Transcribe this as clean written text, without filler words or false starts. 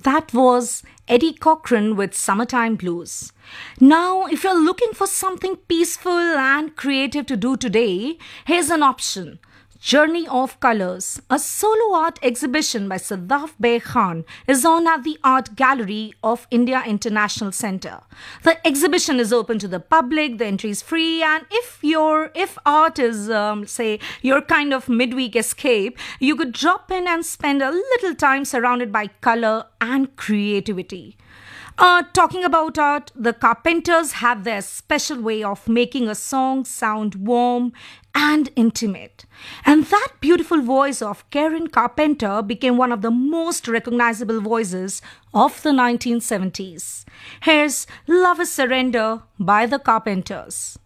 That was Eddie Cochran with Summertime Blues. Now, if you're looking for something peaceful and creative to do today, here's an option. Journey of Colors, a solo art exhibition by Sadaf Bey Khan, is on at the Art Gallery of India International Centre. The exhibition is open to the public, the entry is free, and if art is, say, your kind of midweek escape, you could drop in and spend a little time surrounded by color and creativity. Talking about art, the Carpenters have their special way of making a song sound warm and intimate. And that beautiful voice of Karen Carpenter became one of the most recognizable voices of the 1970s. Here's Love is Surrender by the Carpenters.